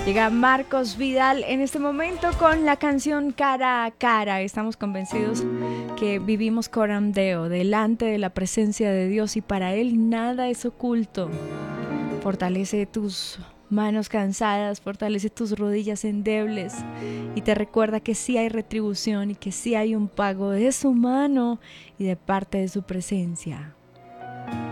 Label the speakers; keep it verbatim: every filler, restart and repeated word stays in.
Speaker 1: Llega Marcos Vidal en este momento con la canción Cara a Cara. Estamos convencidos que vivimos coram Deo, delante de la presencia de Dios, y para Él nada es oculto. Fortalece tus manos cansadas, fortalece tus rodillas endebles y te recuerda que sí hay retribución y que sí hay un pago de su mano y de parte de su presencia.